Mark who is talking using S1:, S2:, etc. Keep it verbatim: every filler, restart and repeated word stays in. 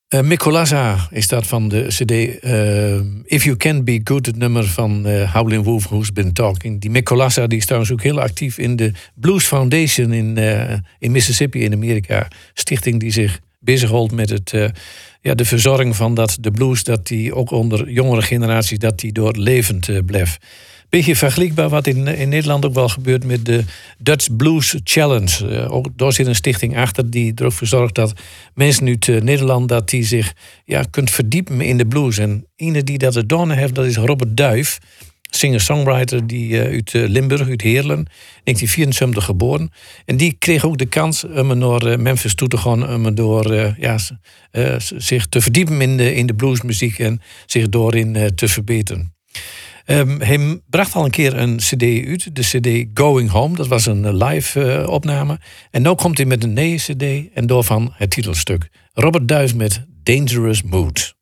S1: Uh, Mick Kolassa is dat van de cd uh, If You Can Be Good, het nummer van uh, Howlin' Wolf, Who's Been Talking. Die Mick Kolassa die is trouwens ook heel actief in de Blues Foundation in, uh, in Mississippi in Amerika. Stichting die zich bezighoudt met het, uh, ja, de verzorging van dat de blues, dat die ook onder jongere generaties, dat die door levend uh, blijft. Beetje vergelijkbaar wat in, in Nederland ook wel gebeurt met de Dutch Blues Challenge. Uh, ook daar zit een stichting achter die er ook voor zorgt dat mensen uit uh, Nederland dat die zich ja, kunt verdiepen in de blues. En een die dat gedaan heeft, dat is Robert Duif, singer-songwriter die uh, uit uh, Limburg, uit Heerlen, negentien vierenzeventig geboren. En die kreeg ook de kans om naar uh, Memphis toe te gaan, om door uh, ja, uh, zich te verdiepen in de, in de bluesmuziek en zich doorin uh, te verbeteren. Um, hij bracht al een keer een cd uit, de cd Going Home. Dat was een live uh, opname. En nu komt hij met een nieuwe cd en daarvan het titelstuk. Robert Duif met Dangerous Mood.